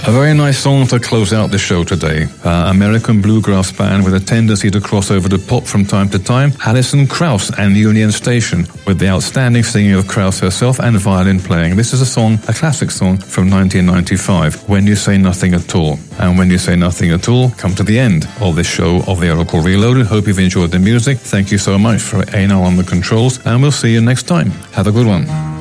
A very nice song to close out the show today. American bluegrass band with a tendency to cross over to pop from time to time. Alison Krauss and Union Station with the outstanding singing of Krauss herself and violin playing. This is a classic song from 1995, When You Say Nothing at All. And when you say nothing at all, come to the end of this show of the Oracle Reloaded. Hope you've enjoyed the music. Thank you so much for Einar on the controls, and we'll see you next time. Have a good one.